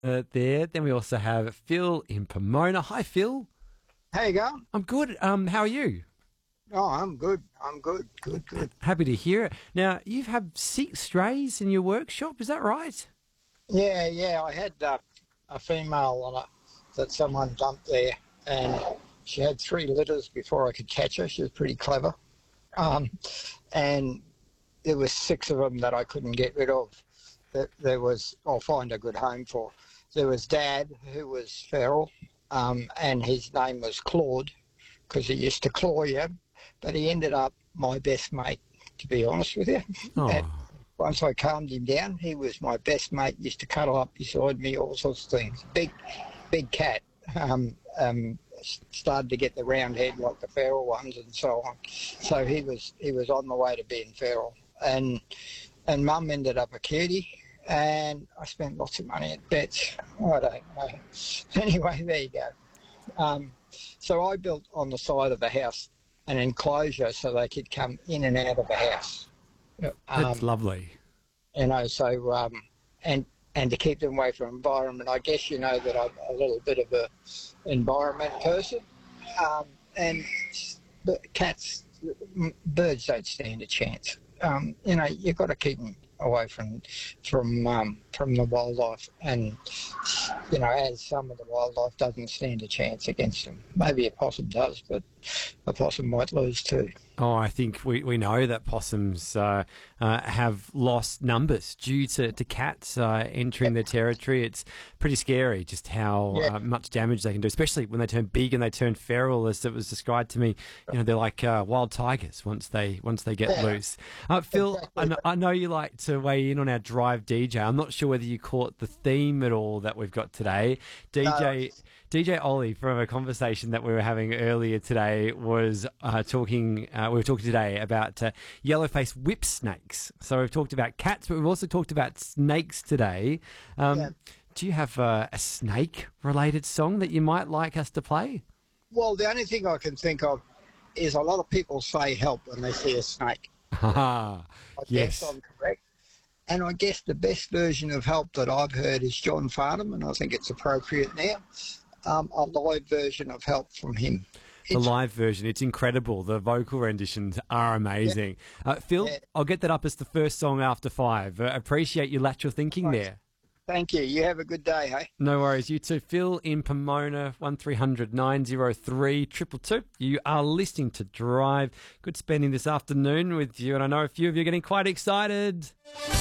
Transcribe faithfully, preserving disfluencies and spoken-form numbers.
uh, there. Then we also have Phil in Pomona. Hi, Phil. How you going? I'm good. Um, how are you? Oh, I'm good. I'm good. Good, good. Happy to hear it. Now, you've had six strays in your workshop. Is that right? Yeah, yeah. I had uh, a female on it that someone dumped there, and she had three litters before I could catch her. She was pretty clever. Um, and there was six of them that I couldn't get rid of. That there was, I'll find a good home for. There was Dad, who was feral, um, and his name was Claude, because he used to claw you. But he ended up my best mate, to be honest with you. Oh. And once I calmed him down, he was my best mate, used to cuddle up beside me, all sorts of things. Big, big cat. Um, um, started to get the round head like the feral ones and so on. So he was he was on the way to being feral. And and Mum ended up a cutie, and I spent lots of money at bets. I don't know. Anyway, there you go. Um, so I built on the side of the house an enclosure so they could come in and out of the house. That's Um, lovely. you know, so um, and and to keep them away from environment. I guess you know that I'm a little bit of a environment person, um, and but cats, m- birds don't stand a chance. Um, you know, you've got to keep them away from from um, from the wildlife, and you know, as some of the wildlife doesn't stand a chance against them. Maybe a possum does, but a possum might lose too. Oh, I think we, we know that possums uh, uh, have lost numbers due to, to cats uh, entering their territory. It's pretty scary just how Yeah. uh, much damage they can do, especially when they turn big and they turn feral, as it was described to me. You know, they're like uh, wild tigers once they once they get Yeah. loose. Uh, Phil, Exactly. I, know, I know you like to weigh in on our Drive D J. I'm not sure whether you caught the theme at all that we've got today. D J... No. D J Ollie, from a conversation that we were having earlier today, was uh, talking. Uh, we were talking today about uh, yellow-faced whip snakes. So we've talked about cats, but we've also talked about snakes today. Um, Yeah. Do you have uh, a snake-related song that you might like us to play? Well, the only thing I can think of is a lot of people say help when they see a snake. Ah, I yes. guess I'm correct. And I guess the best version of help that I've heard is John Farnham, and I think it's appropriate now. Um, a live version of help from him. The It's- live version, it's incredible. The vocal renditions are amazing. Uh, Phil, Yeah. I'll get that up as the first song after five. Uh, appreciate your lateral thinking Right. there. Thank you. You have a good day, hey? No worries. You too. Phil in Pomona, one three hundred nine oh three two two two. You are listening to Drive. Good spending this afternoon with you, and I know a few of you are getting quite excited.